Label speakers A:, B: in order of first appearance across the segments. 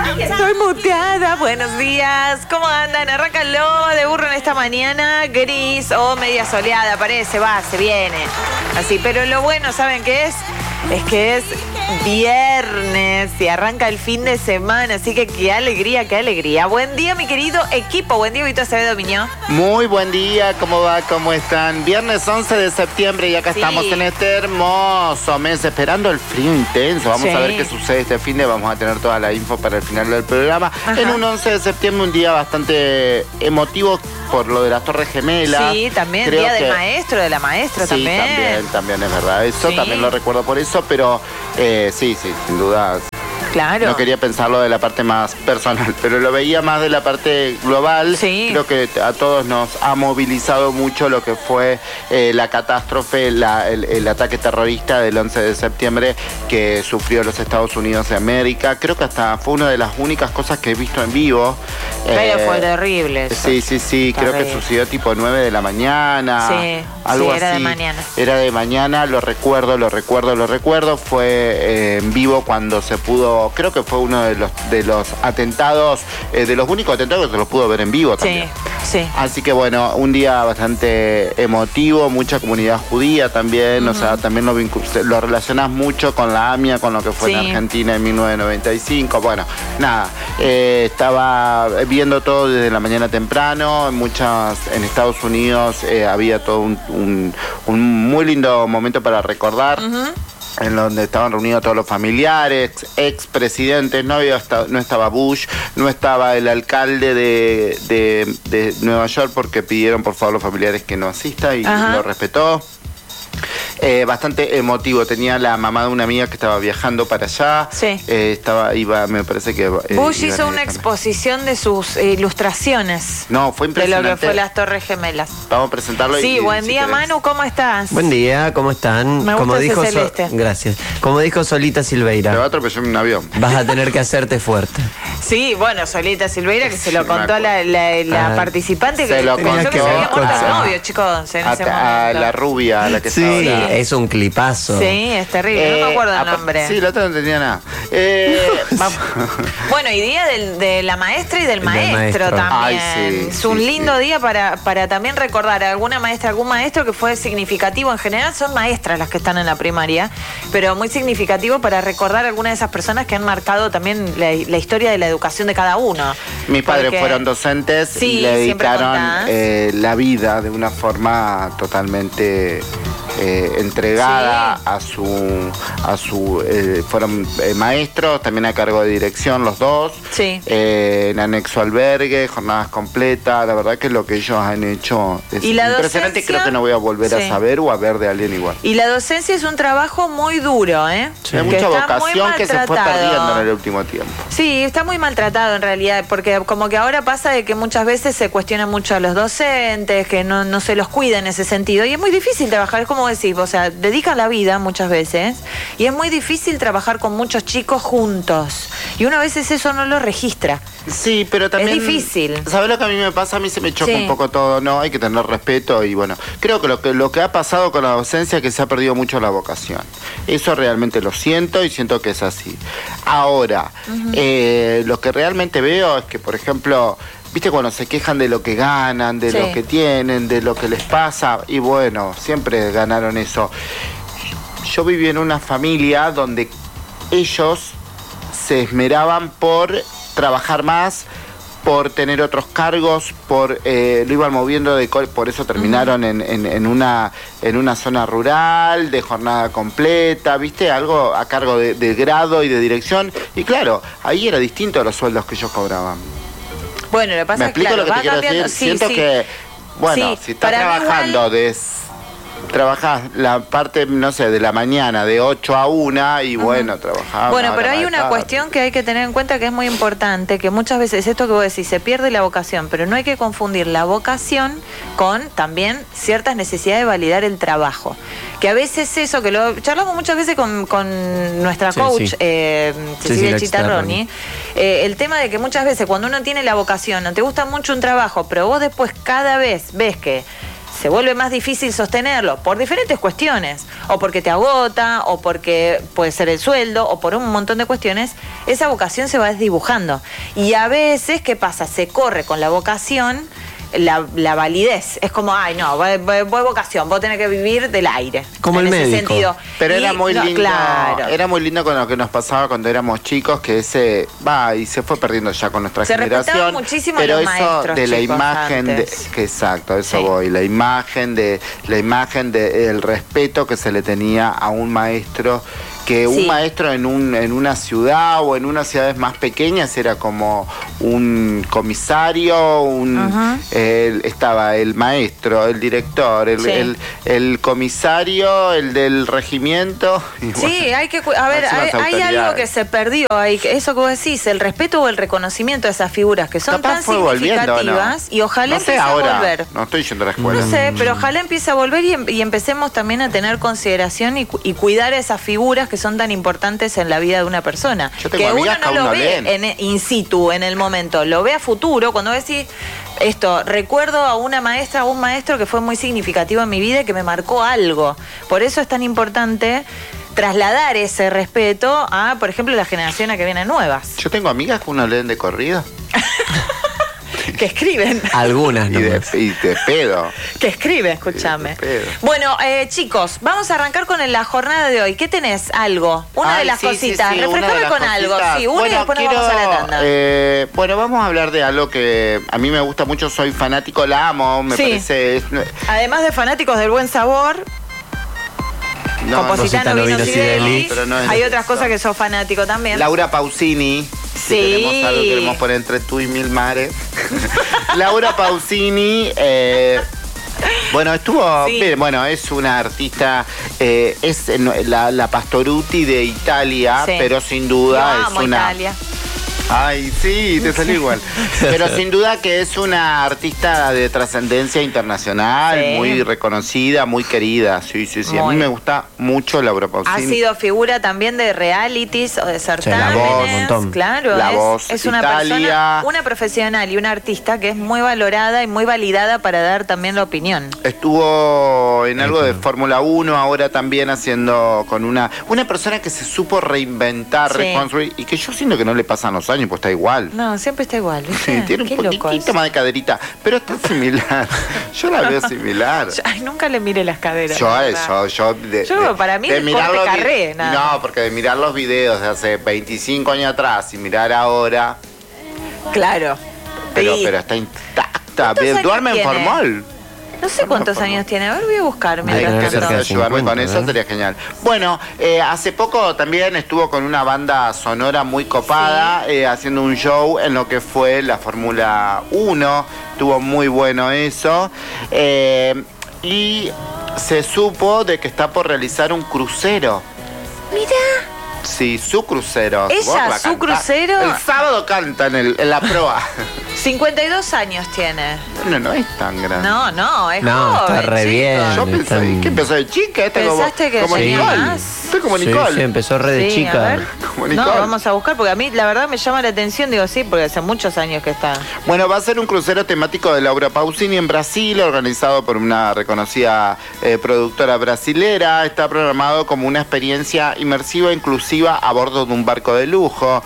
A: Estoy muteada. Buenos días. ¿Cómo andan? Arranca el lobo de burro en esta mañana gris o media soleada. Parece, se viene. Así, pero lo bueno, ¿saben qué es? Es que es viernes y arranca el fin de semana, así que qué alegría, qué alegría. Buen día, mi querido equipo. Buen día, Vito Acevedo Miñó.
B: Muy buen día, ¿cómo va? ¿Cómo están? Viernes 11 de septiembre y acá estamos en este hermoso mes, esperando el frío intenso. Vamos a ver qué sucede este fin de, vamos a tener toda la info para el final del programa. Ajá. En un 11 de septiembre, un día bastante emotivo por lo de las Torres Gemelas.
A: Sí, también, creo día del maestro, de la maestra también.
B: Sí, también es verdad. Eso también lo recuerdo por eso, pero sí, sin duda.
A: Claro.
B: No quería pensarlo de la parte más personal, pero lo veía más de la parte global. Sí. Creo que a todos nos ha movilizado mucho lo que fue la catástrofe, el ataque terrorista del 11 de septiembre que sufrió los Estados Unidos de América. Creo que hasta fue una de las únicas cosas que he visto en vivo.
A: Pero fue terrible eso.
B: Sí. Creo que sucedió tipo 9 de la mañana.
A: Sí,
B: algo
A: era
B: así.
A: de mañana.
B: Era de mañana, lo recuerdo. Fue en vivo cuando se pudo. Creo que fue uno de los atentados, de los únicos atentados que se los pudo ver en vivo también.
A: Sí.
B: Así que bueno, un día bastante emotivo, mucha comunidad judía también, o sea, también lo relacionás mucho con la AMIA, con lo que fue en Argentina en 1995. Bueno, nada, estaba viendo todo desde la mañana temprano, en Estados Unidos había todo un muy lindo momento para recordar. En donde estaban reunidos todos los familiares, expresidentes, no estaba Bush, no estaba el alcalde de Nueva York porque pidieron por favor los familiares que no asista y lo respetó. Bastante emotivo. Tenía la mamá de una amiga que estaba viajando para allá. Sí. Me parece que...
A: Bush hizo una exposición de sus ilustraciones.
B: No, fue impresionante.
A: De lo que fue las Torres Gemelas.
B: Vamos a presentarlo.
A: Sí, buen día, Manu, ¿cómo estás?
C: Buen día, ¿cómo están?
A: Me gusta ese celeste.
C: Gracias. Como dijo Solita Silveira.
B: Te va a atropellar un avión.
C: Vas a tener que hacerte fuerte.
A: Sí, bueno, Solita Silveira, que se lo contó a la participante, que pensó que se había muerto el novio, chicos, en ese momento.
B: A la rubia, a la que estaba.
C: Es un clipazo.
A: Sí, es terrible, no me acuerdo el nombre.
B: Sí, la otra no tenía nada.
A: Bueno, y día de la maestra y del maestro también.
B: Ay,
A: es un lindo día para también recordar a alguna maestra, algún maestro que fue significativo. En general son maestras las que están en la primaria, pero muy significativo para recordar a algunas de esas personas que han marcado también la historia de la educación de cada uno.
B: Mis padres fueron docentes y le dedicaron la vida de una forma totalmente entregada a su fueron maestros, también a cargo de dirección los dos, en anexo albergue, jornadas completas. La verdad que lo que ellos han hecho es impresionante. Docencia, creo que no voy a volver a saber o a ver de alguien igual.
A: Y la docencia es un trabajo muy duro,
B: Hay mucha vocación que se fue perdiendo en el último tiempo.
A: Sí, está muy maltratado en realidad, porque como que ahora pasa de que muchas veces se cuestiona mucho a los docentes, que no se los cuida en ese sentido, y es muy difícil trabajar, es como decís, o sea, dedican la vida muchas veces, y es muy difícil trabajar con muchos chicos juntos, y uno a veces eso no lo registra.
B: Sí, pero también...
A: Es difícil.
B: ¿Sabes lo que a mí me pasa? A mí se me choca un poco todo, ¿no? Hay que tener respeto y bueno, creo que lo que ha pasado con la docencia es que se ha perdido mucho la vocación. Eso realmente lo siento y siento que es así. Ahora, lo que realmente veo es que, por ejemplo... ¿Viste cuando se quejan de lo que ganan, de lo que tienen, de lo que les pasa? Y bueno, siempre ganaron eso. Yo viví en una familia donde ellos se esmeraban por trabajar más, por tener otros cargos, lo iban moviendo por eso terminaron en una zona rural, de jornada completa, ¿viste? Algo a cargo de grado y de dirección. Y claro, ahí era distinto a los sueldos que ellos cobraban.
A: Bueno, lo que pasa
B: ¿Me explico lo que te quiero decir? Siento que, bueno, si estás trabajando, trabajás la parte, no sé, de la mañana, de 8 a 1, y bueno, trabajás.
A: Bueno, pero hay una cuestión que hay que tener en cuenta que es muy importante, que muchas veces esto que vos decís, se pierde la vocación, pero no hay que confundir la vocación con también ciertas necesidades de validar el trabajo. Que a veces eso, que lo charlamos muchas veces con nuestra coach, Cecilia Chitarroni, el tema de que muchas veces cuando uno tiene la vocación, no te gusta mucho un trabajo, pero vos después cada vez ves que se vuelve más difícil sostenerlo por diferentes cuestiones, o porque te agota, o porque puede ser el sueldo, o por un montón de cuestiones, esa vocación se va desdibujando. Y a veces, ¿qué pasa? Se corre con la vocación la validez. Es como, ay, no, vos vocación, vos tenés que vivir del aire.
C: Como
A: en
C: el
A: ese
C: médico.
A: sentido.
B: Pero era muy lindo.
A: Claro.
B: Era muy lindo con lo que nos pasaba cuando éramos chicos, que y se fue perdiendo ya con nuestra generación.
A: Se respetaban muchísimo
B: pero
A: los
B: eso
A: maestros,
B: de la
A: chicos,
B: imagen
A: antes.
B: exacto, eso
A: Sí.
B: voy. La imagen de el respeto que se le tenía a un maestro, que un
A: Sí.
B: maestro en una ciudad o en unas ciudades más pequeñas era como un comisario, estaba el maestro, el director,
A: Sí.
B: el comisario, el del regimiento. Y
A: Sí,
B: bueno,
A: hay que... A ver,
B: máximas
A: hay algo
B: autoridades.
A: que se perdió ahí. Eso que vos decís, el respeto o el reconocimiento de esas figuras que son
B: Capaz
A: tan
B: fue volviendo,
A: significativas,
B: ¿no?
A: y ojalá
B: No sé
A: empiece a
B: ahora,
A: volver.
B: no estoy yendo a la escuela.
A: No sé, pero ojalá empiece a volver y empecemos también a tener consideración y cuidar a esas figuras que son tan importantes en la vida de una persona.
B: Yo tengo
A: que uno
B: amigas que
A: no
B: aún
A: lo
B: no
A: ve
B: leen.
A: in situ, en el momento, lo ve a futuro. Cuando decís esto, recuerdo a una maestra o un maestro que fue muy significativo en mi vida y que me marcó algo. Por eso es tan importante trasladar ese respeto a, por ejemplo, las generaciones que vienen nuevas,
B: Yo tengo amigas que uno leen de corrido
A: que escriben.
C: Algunas
B: y
C: nomás.
B: de pedo.
A: Que escribe, escúchame.
B: Sí, pedo.
A: Bueno, chicos, vamos a arrancar con la jornada de hoy. ¿Qué tenés? Algo. Una de
B: Ay,
A: las
B: sí,
A: cositas.
B: sí, sí, una de
A: Refrescame
B: las
A: con algo.
B: cositas.
A: Sí, una y después nos vamos a la tanda.
B: Bueno, vamos a hablar de algo que a mí me gusta mucho, soy fanático, la amo, me
A: Sí.
B: parece...
A: Además de fanáticos del buen sabor, Compositano,
C: Compositano,
A: Vino
C: Vino
A: Sidelli,
C: Sidelli.
B: pero no es
A: hay
B: eso.
A: otras cosas que sos fanático también.
B: Laura Pausini.
A: Sí.
B: Si tenemos algo que queremos poner entre tú y mil mares. Laura Pausini, bueno, estuvo
A: Sí.
B: bien, bueno, es una artista, es la Pastoruti de Italia,
A: Sí.
B: pero sin duda
A: Yo amo
B: es una...
A: Italia.
B: Ay, sí, te salió igual. Pero sin duda que es una artista de trascendencia internacional,
A: Sí.
B: muy reconocida, muy querida. Sí, sí, sí. A
A: Muy.
B: mí me gusta mucho Laura
A: Ha
B: Pausini.
A: sido figura también de realities o de certámenes.
B: Voz,
C: un montón.
A: Claro,
B: La Voz,
A: es una
B: Italia.
A: persona, una profesional y una artista que es muy valorada y muy validada para dar también la opinión.
B: Estuvo en algo de Fórmula 1, ahora también haciendo con una persona que se supo reinventar,
A: Sí.
B: reconstruir, y que yo siento que no le pasan los años, pues está igual.
A: No, siempre está igual, ¿viste?
B: Sí, tiene un
A: Qué loco
B: poquitito
A: eso.
B: más de caderita, pero está similar. Yo la veo similar.
A: Ay, nunca le mire las caderas.
B: Yo
A: la
B: a
A: verdad.
B: eso,
A: Para mí el corte
B: los
A: carré, nada más.
B: No, porque de mirar los videos de hace 25 años atrás y mirar ahora,
A: Claro.
B: pero
A: Sí.
B: está intacta.
A: ¿Cuántos años
B: Duerme en
A: tiene?
B: formol.
A: No sé cuántos años tiene. A ver, voy a buscar
C: Hay
A: mientras
C: que
B: ¿Querés
C: cerca de
A: tanto.
C: 50,
B: ayudarme con eso?
C: ¿eh?
B: Sería genial. Bueno, hace poco también estuvo con una banda sonora muy copada, haciendo un show en lo que fue la Fórmula 1. Estuvo muy bueno eso. Y se supo de que está por realizar un crucero.
A: Mira.
B: Sí, su crucero.
A: ¿Ella,
B: Vos va a
A: su
B: cantar.
A: crucero?
B: El sábado canta en la proa.
A: 52 años tiene.
B: No es tan grande.
A: No, es
C: No,
A: joven,
C: está re
A: chico.
C: bien.
B: Yo pensé,
C: Están-
B: ¿qué empezó de chica? Esta
A: ¿Pensaste que
B: como
A: tenía
B: Nicole.
A: más?
B: Estoy como
C: Sí,
B: Nicole.
C: sí, empezó re de
A: Sí,
C: chica.
A: a ver.
B: Como
A: No,
B: Nicole.
A: vamos a buscar porque a mí la verdad me llama la atención. Digo, sí, porque hace muchos años que está.
B: Bueno, va a ser un crucero temático de Laura Pausini en Brasil, organizado por una reconocida productora brasilera. Está programado como una experiencia inmersiva e inclusiva a bordo de un barco de lujo.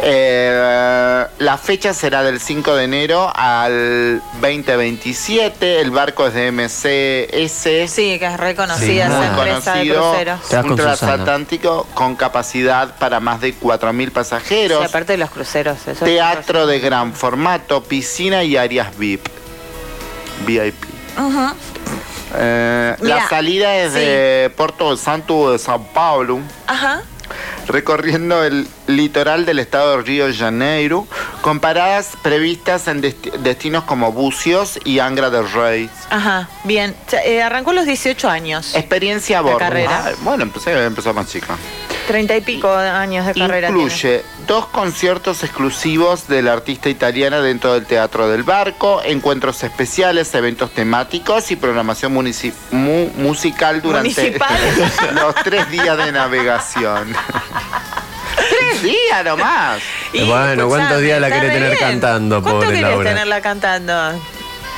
B: La fecha será del 5 de enero al 2027. El barco es de MCS.
A: Sí, que es reconocida
C: Sí,
A: esa
C: muy
A: empresa de
B: conocido,
A: cruceros.
C: Te vas
B: un
C: con Susana.
B: transatlántico con capacidad para más de 4.000
A: Sí,
B: pasajeros.
A: aparte de los cruceros. Eso
B: Teatro de gran formato, piscina y áreas VIP. VIP.
A: Ujú.
B: La
A: Mira,
B: salida es
A: sí.
B: de Porto Santo de São Paulo,
A: Ajá.
B: recorriendo el litoral del estado de Río de Janeiro, con paradas previstas en destinos como Bucios y Angra del Rey.
A: Ajá. Bien. Arrancó a los 18 años.
B: Experiencia a bordo.
A: carrera.
B: Ah, bueno, empezó más chica.
A: 30 y pico años de carrera tiene.
B: Incluye 2 conciertos exclusivos de la artista italiana dentro del Teatro del Barco, encuentros especiales, eventos temáticos y programación musical durante
A: ¿Municipal?
B: los 3 días de navegación. 3 días nomás.
A: Y,
C: Bueno, ¿cuántos días la
A: está
C: querés
A: re
C: tener
A: bien.
C: cantando,
A: ¿Cuánto
C: pobre
A: querés
C: Laura?
A: tenerla cantando?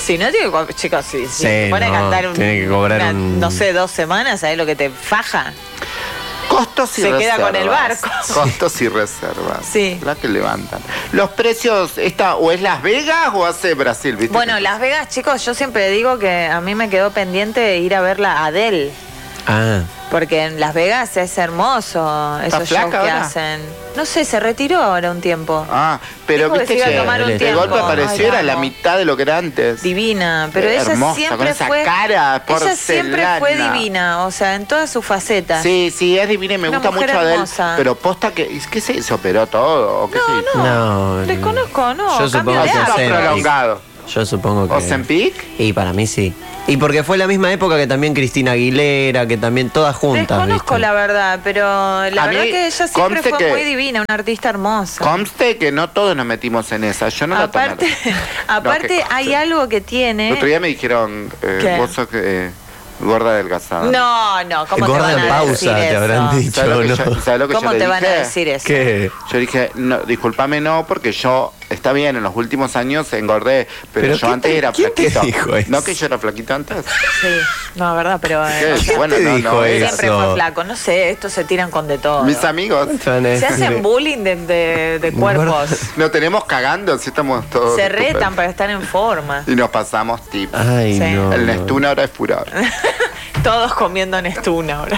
A: Si no, chicos, si
C: Sí,
A: te pone a
C: no,
A: cantar
C: tiene que cobrar
A: no sé, 2 semanas, ¿sabes lo que te faja?
B: Costos y
A: Se
B: reservas.
A: queda con el barco.
B: Costos y reservas.
A: Sí.
B: La que levantan. Los precios, o es Las Vegas o hace Brasil, ¿viste?
A: Bueno, Las Vegas, chicos, yo siempre digo que a mí me quedó pendiente de ir a ver la Adele.
C: Ah,
A: Porque en Las Vegas es hermoso esos
B: flaca
A: shows que
B: ahora?
A: hacen. No sé, se retiró ahora un tiempo.
B: Ah, pero
A: Dijo que
B: viste
A: se iba a
B: que
A: tomar un
B: de
A: tiempo.
B: golpe apareció,
A: Ay,
B: era la
A: amo.
B: mitad de lo que era antes.
A: Divina, pero ella
B: Hermosa,
A: siempre
B: con esa
A: fue.
B: cara
A: Ella siempre fue
B: porcelana.
A: divina, o sea, en todas sus facetas.
B: Sí, sí, es divina y me
A: Una
B: gusta
A: mujer
B: mucho Adele.
A: hermosa.
B: Pero posta que se operó todo. ¿O qué se hizo?
C: no.
A: Desconozco, no.
C: Yo
A: Cambio
C: supongo
A: de
C: que
B: Está
A: hábito.
C: Ozempic.
B: prolongado.
C: Yo supongo que...
B: ¿Ozempic?
C: Y para mí sí. Y porque fue la misma época que también Cristina Aguilera, que también todas juntas,
A: Desconozco
C: ¿viste?
A: la verdad, pero la
B: A
A: verdad
B: mí,
A: que ella siempre
B: conste
A: fue
B: que-
A: muy divina, una artista hermosa.
B: Conste que no todos nos metimos en esa. Yo no la tomé.
A: Aparte,
B: No,
A: aparte
B: que
A: hay
B: conste.
A: algo que
B: El
A: tiene.
B: otro día me dijeron,
A: ¿Qué?
B: vos sos gorda adelgazada.
A: No, ¿cómo te
C: Gorda
A: van
C: en
A: a
C: pausa,
A: decir
C: te
A: eso?
C: habrán dicho,
B: ¿Sabes lo que
C: ¿no?
B: ¿sabes lo que
A: ¿Cómo
B: yo le
A: te van a
B: dije?
A: decir eso?
C: ¿Qué?
B: Yo dije, no, discúlpame, no, porque yo, está bien, en los últimos años engordé, pero
C: ¿Pero
B: yo
C: qué
B: antes
C: te-
B: era
C: quién te
B: flaquito.
C: dijo eso?
B: ¿No que yo era flaquito antes?
A: Sí, no, verdad, pero
B: ¿Qué?
A: o sea,
B: Bueno,
C: te
B: no,
C: dijo
B: no,
C: eso?
A: siempre fue flaco. No sé, estos se tiran con de todo.
B: Mis amigos,
A: Se hacen bullying de cuerpos.
B: nos tenemos cagando, si estamos todos...
A: Se retan
B: estupendos.
A: para estar en forma.
B: Y nos pasamos tips.
C: Ay,
A: Sí.
C: no.
B: El
C: no.
B: Nestuna ahora es furor.
A: Todos comiendo Nestuna ahora.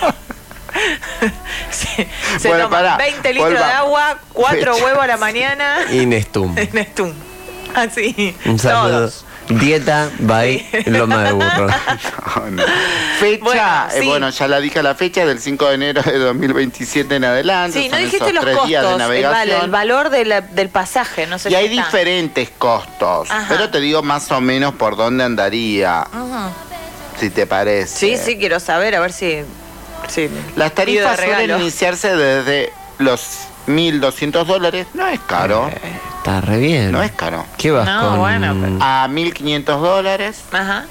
A: Sí, se
B: Bueno,
A: toman
B: pará,
A: 20 litros de
B: volvamos.
A: agua, 4
B: Fecha.
A: huevos a la mañana.
C: Inestum.
A: Nestún. Así.
C: Un saludo.
A: Todos.
C: Dieta by Loma de Burro.
B: No, no. Fecha,
A: Bueno, sí.
B: ya la dije la fecha, del 5 de enero de 2027 en adelante.
A: Sí, no
B: son
A: dijiste
B: esos
A: los
B: 3 días de
A: costos,
B: navegación.
A: el valor del pasaje, no sé
B: Y
A: si
B: hay
A: está.
B: diferentes costos,
A: Ajá.
B: pero te digo más o menos por dónde andaría, si te parece.
A: Sí, quiero saber, a ver si
B: Las
A: pido
B: tarifas
A: de
B: suelen
A: regalo.
B: iniciarse desde los $1.200, no es caro,
C: Está re bien.
B: no es caro.
C: ¿Qué vas
A: No,
C: con...?
A: bueno, pero-
B: A $1.500,
A: Ajá.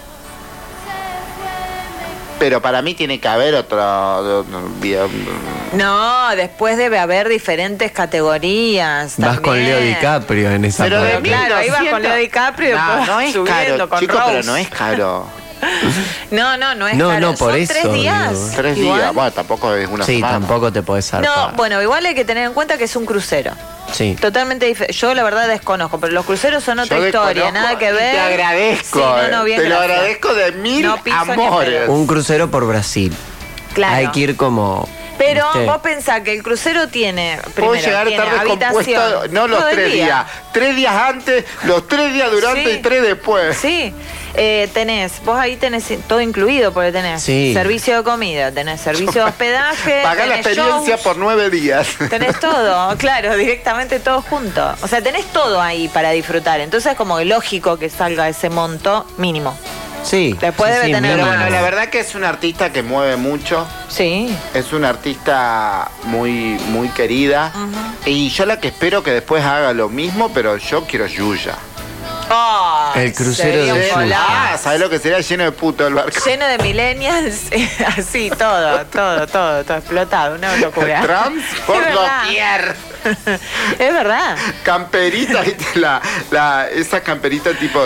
B: pero para mí tiene que haber otro...
A: No, después debe haber diferentes categorías.
C: Vas con
A: también.
C: Leo DiCaprio en esa
B: Pero de
C: parte.
A: claro, ahí vas con
B: 1.200.
A: Leo DiCaprio y
B: No,
A: después
B: no es
A: subiendo
B: caro,
A: con
B: chico, pero
A: Rose.
B: no es caro.
A: No es
C: No,
A: caro.
C: no, por
A: Son
C: eso,
A: 3 días.
C: digo.
B: 3
A: igual.
B: días, bueno, tampoco es una
C: Sí,
B: semana.
C: tampoco te podés zarpar.
A: No, bueno, igual hay que tener en cuenta que es un crucero.
C: Sí.
A: Totalmente diferente. Yo la verdad desconozco, pero los cruceros son otra
B: Yo
A: historia,
B: desconozco
A: nada que
B: y
A: ver.
B: Te agradezco,
A: Sí, no, bien,
B: te lo
A: gracias.
B: agradezco de mil
A: No piso ni
B: amores.
A: pedo.
C: Un crucero por Brasil.
A: Claro.
C: Hay que ir como...
A: Pero
C: ¿viste?
A: vos pensás que el crucero tiene.
B: Puedo
A: Primero,
B: llegar
A: tiene
B: tarde compuesto,
A: habitación.
B: no los
A: todo el
B: 3
A: día.
B: días. 3 días antes, los 3 días durante
A: Sí.
B: y 3 después.
A: Sí, vos ahí tenés todo incluido porque tenés
C: Sí.
A: servicio de comida, tenés servicio de hospedaje,
B: Pagá la
A: tenés
B: experiencia
A: shows,
B: por 9 días.
A: tenés todo, claro, directamente todo junto. O sea, tenés todo ahí para disfrutar. Entonces es como lógico que salga ese monto mínimo.
C: Sí.
A: Después
C: sí,
A: debe
C: sí,
A: tener
B: Pero
C: mínimo.
B: bueno, la verdad que es un artista que mueve mucho.
A: Sí.
B: Es una artista muy, muy querida. Y yo la que espero que después haga lo mismo, pero yo quiero Yuya.
A: Oh,
C: El crucero
A: sería
C: de
A: un
C: Yuya.
A: golazo.
B: Ah, ¿sabes lo que sería lleno de puto el barco?
A: Lleno de millennials, así, todo explotado, una locura.
B: Trans por
A: Es verdad.
B: doquier.
A: Es verdad.
B: Camperita, ¿viste? Esa camperita tipo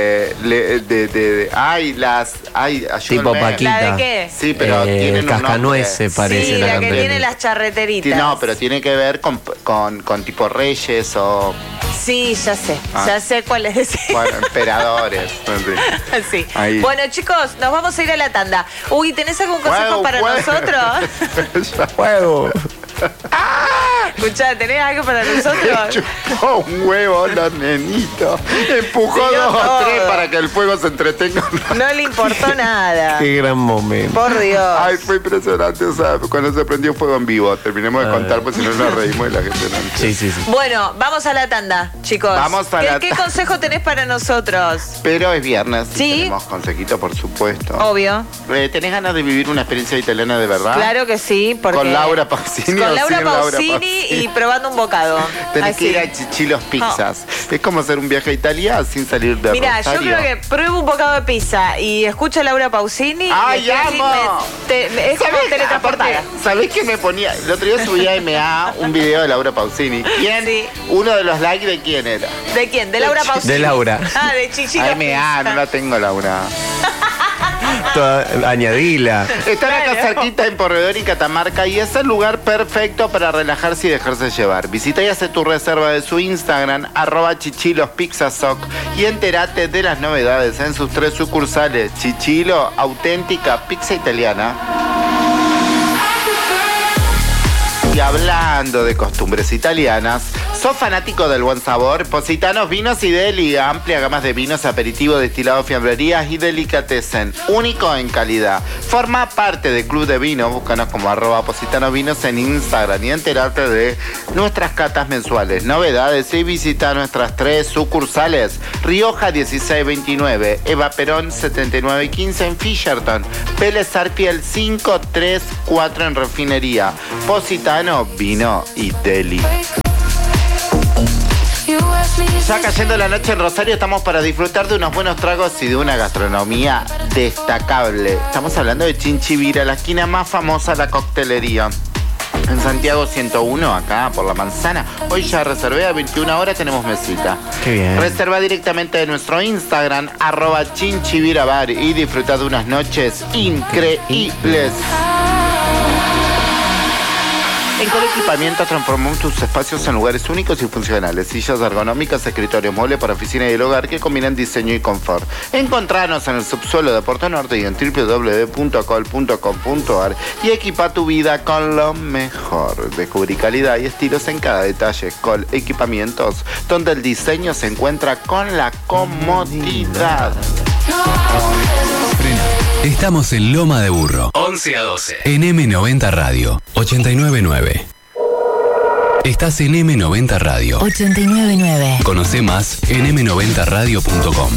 B: de ay,
C: Tipo
B: ayúdenme.
C: Paquita.
A: ¿La de qué?
B: Sí, pero tienen un
C: Cascanueces
B: nombre.
C: parece
A: Sí,
C: la
A: la que
C: camperita.
A: tiene las charreteritas.
B: No, pero tiene que ver con tipo reyes o,
A: Sí, ya sé.
B: Ah.
A: Ya sé cuál es ese.
B: bueno, emperadores.
A: Sí.
B: Ahí.
A: Bueno, chicos, nos vamos a ir a la tanda. Uy, ¿tenés algún consejo para nosotros?
C: Juego.
A: Escuchá, ¿tenés algo para nosotros?
B: Chupó un huevo los nenitos. Empujó
A: Dio
B: 2 o
A: todo.
B: 3 para que el fuego se entretenga.
A: No le importó nada.
C: Qué gran momento.
A: Por Dios.
B: Ay, fue impresionante. O sea, cuando se prendió fuego en vivo. Terminemos de contar, pues si no nos reímos y la gente no entiende.
C: Sí.
A: Bueno, vamos a la tanda, chicos.
B: Vamos a la
A: ¿Qué
B: tanda.
A: consejo tenés para nosotros?
B: Pero es viernes. y
A: Sí.
B: Tenemos consejito, por supuesto.
A: Obvio.
B: ¿Tenés ganas de vivir una experiencia italiana de verdad?
A: Claro que sí, porque...
B: ¿Con Laura Pausini o
A: Con Laura
B: sin Laura
A: Pausini y probando un bocado.
B: Tenés
A: Así.
B: que ir a Chichilos Pizzas. Es como hacer un viaje a Italia sin salir de
A: Mira,
B: Rosario.
A: yo creo que pruebo un bocado de pizza y escucho a Laura Pausini.
B: ¡Ay,
A: y estoy
B: amo!
A: es como teletransportada.
B: ¿Sabés qué me ponía? El otro día subí a MA un video de Laura Pausini. ¿Quién?
A: Sí.
B: Uno de los likes de quién era.
A: ¿De quién? ¿De Laura Pausini?
C: De Laura.
A: Ah, de Chichilo.
B: MA, no la tengo, Laura.
C: Añadila.
B: Están acá
A: Claro.
B: cerquita en Porredor y Catamarca y es el lugar perfecto para relajarse y dejarse llevar. Visita y hace tu reserva de su Instagram, @chichilospizzasoc, y entérate de las novedades en sus 3 sucursales. Chichilo, auténtica pizza italiana. Y hablando de costumbres italianas, ¿sos fanático del buen sabor? Positanos Vinos y Deli, amplia gama de vinos, aperitivos, destilados, fiambrerías y delicatessen, único en calidad. Forma parte del Club de Vino, búscanos como @positanosvinos en Instagram y entérate de nuestras catas mensuales, novedades y visita nuestras 3 sucursales. Rioja 1629, Eva Perón 7915 en Fisherton, Vélez Arfiel 534 en Refinería. Positano, Vino y Deli. Ya cayendo la noche en Rosario, estamos para disfrutar de unos buenos tragos y de una gastronomía destacable. Estamos hablando de Chinchivira, la esquina más famosa de la coctelería. En Santiago 101, acá por la Manzana. Hoy ya reservé, a 21 horas tenemos mesita.
C: Qué bien.
B: Reserva directamente de nuestro Instagram, @chinchivirabar, y disfruta de unas noches increíbles. En Col Equipamiento transformamos tus espacios en lugares únicos y funcionales. Sillas ergonómicas, escritorios, muebles para oficina y el hogar que combinan diseño y confort. Encontranos en el subsuelo de Puerto Norte y en www.col.com.ar y equipa tu vida con lo mejor. Descubrí calidad y estilos en cada detalle. Col Equipamientos, donde el diseño se encuentra con la comodidad.
D: Estamos en Loma de Burro, 11 a 12, en M90 Radio, 89.9. Estás en M90 Radio.
E: 89.9.
D: Conoce más en m90radio.com.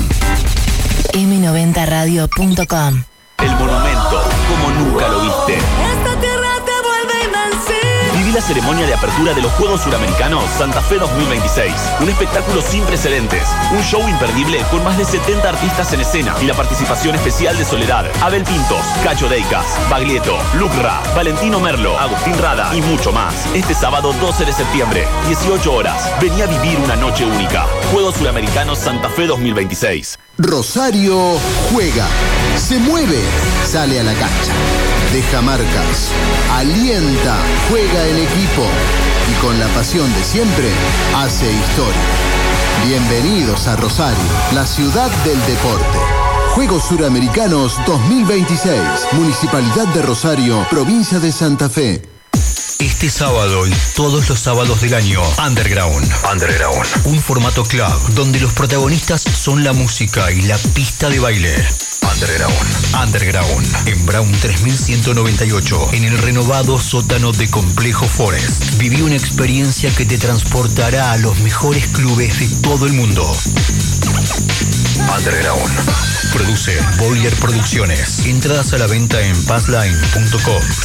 E: M90radio.com.
F: El monumento, como nunca lo viste.
E: Esta tierra te vuelve invencible.
F: Viví la ceremonia de apertura de los Juegos Suramericanos Santa Fe 2026. Un espectáculo sin precedentes. Un show imperdible con más de 70 artistas en escena y la participación especial de Soledad, Abel Pintos, Cacho Deicas, Baglietto, Lucra, Valentino Merlo, Agustín Rada y mucho más. Este sábado 12 de septiembre, 18 horas. Vení a vivir una noche única. Juegos Suramericanos Santa Fe 2026.
G: Rosario juega, se mueve, sale a la cancha, deja marcas, alienta, juega en equipo y con la pasión de siempre hace historia. Bienvenidos a Rosario, la ciudad del deporte. Juegos Suramericanos 2026, Municipalidad de Rosario, Provincia de Santa Fe.
H: Este sábado y todos los sábados del año, Underground. Un formato club donde los protagonistas son la música y la pista de baile. Underground. En Brown 3198, en el renovado sótano de Complejo Forest. Viví una experiencia que te transportará a los mejores clubes de todo el mundo. Underground. Produce Boiler Producciones. Entradas a la venta en passline.com.